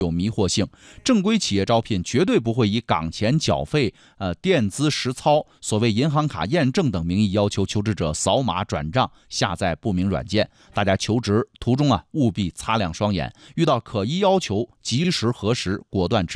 有迷惑性，正规企业招聘绝对不会以岗钱缴费、垫资实操、所谓银行卡验证等名义要求求职者扫码转账、下载不明软件。大家求职途中务必擦亮双眼，遇到可疑要求及时核实，果断